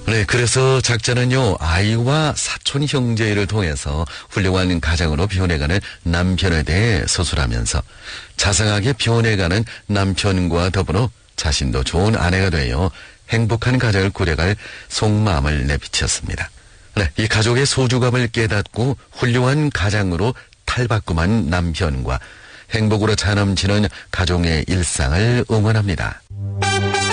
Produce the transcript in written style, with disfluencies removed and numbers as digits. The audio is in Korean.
네, 그래서 작자는요, 아이와 사촌 형제를 통해서 훌륭한 가장으로 변해가는 남편에 대해 서술하면서 자상하게 변해가는 남편과 더불어 자신도 좋은 아내가 되어 행복한 가정을 꾸려갈 속마음을 내비쳤습니다. 네, 이 가족의 소중함을 깨닫고 훌륭한 가장으로 탈바꿈한 남편과 행복으로 차넘치는 가족의 일상을 응원합니다.